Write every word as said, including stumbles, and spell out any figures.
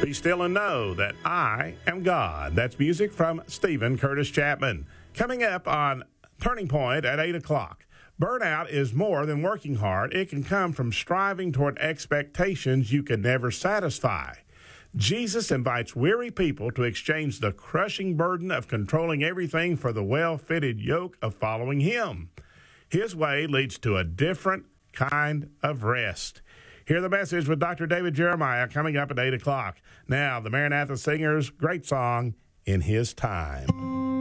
Be still and know that I am God. That's music from Stephen Curtis Chapman. Coming up on Turning Point at eight o'clock. Burnout is more than working hard. It can come from striving toward expectations you can never satisfy. Jesus invites weary people to exchange the crushing burden of controlling everything for the well-fitted yoke of following him. His way leads to a different kind of rest. Hear the message with Doctor David Jeremiah coming up at eight o'clock. Now, the Maranatha Singers' great song, In His Time.